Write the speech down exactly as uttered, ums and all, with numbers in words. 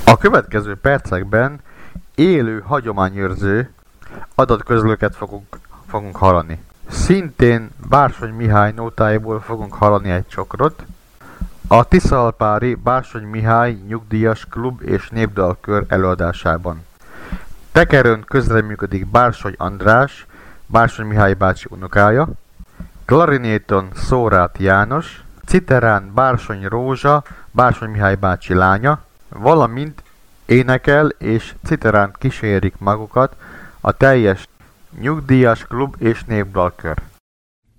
A következő percekben élő hagyományőrző adatközlőket fogunk, fogunk hallani. Szintén Bársony Mihály nótáiból fogunk hallani egy csokrot. A Tiszalpári Bársony Mihály Nyugdíjas Klub és Népdalkör előadásában. Tekerőn közreműködik Bársony András, Bársony Mihály bácsi unokája, klarinéton Szórát János, citerán Bársony Rózsa, Bársony Mihály bácsi lánya, valamint énekel és citerán kísérik magukat a teljes Nyugdíjas Klub és Népdalkör.